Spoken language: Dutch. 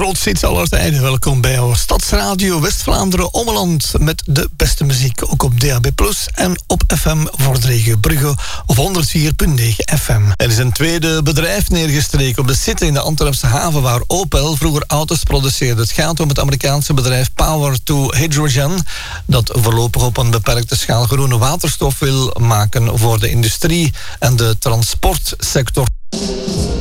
grootste hits aller tijden. Welkom bij our Stadsradio West-Vlaanderen Ommeland met de beste muziek. Ook op DAB+, en op FM voor de regio Brugge of 104.9 FM. Er is een tweede bedrijf neergestreken op de City in de Antwerpse haven waar Opel vroeger auto's produceerde. Het gaat om het Amerikaanse bedrijf Power to Hydrogen dat voorlopig op een beperkte schaal groene waterstof wil maken voor de industrie en de transportsector.